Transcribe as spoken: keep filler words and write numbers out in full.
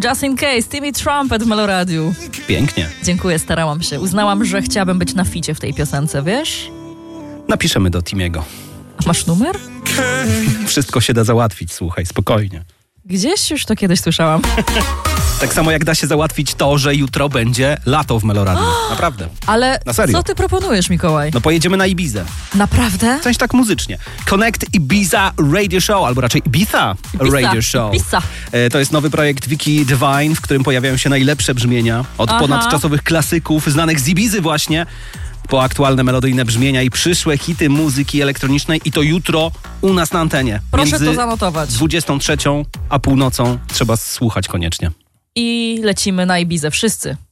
Just in Case, Timmy Trumpet w Meloradiu. Pięknie. Dziękuję, starałam się. Uznałam, że chciałabym być na ficie w tej piosence, wiesz? Napiszemy do Timiego. A masz numer? Wszystko się da załatwić, słuchaj, spokojnie. Gdzieś już to kiedyś słyszałam. Tak samo jak da się załatwić to, że jutro będzie lato w Meloradiu. Naprawdę. Ale Na serio. co ty proponujesz, Mikołaj? No pojedziemy na Ibizę. Naprawdę? W sensie tak muzycznie. Connect Ibiza Radio Show, albo raczej Ibiza, Ibiza. Radio Show. Ibiza. E, To jest nowy projekt Wiki Divine, w którym pojawiają się najlepsze brzmienia od Aha. ponadczasowych klasyków znanych z Ibizy właśnie, po aktualne melodyjne brzmienia i przyszłe hity muzyki elektronicznej, i to jutro u nas na antenie. Proszę Między to zanotować. dwudziestą trzecią a północą trzeba słuchać koniecznie. I lecimy na Ibizę wszyscy.